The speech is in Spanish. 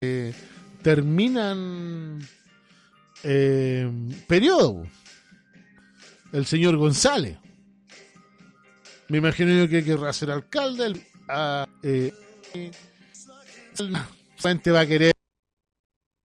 terminan periodo. El señor González. Me imagino yo que querrá ser alcalde. Solamente va a querer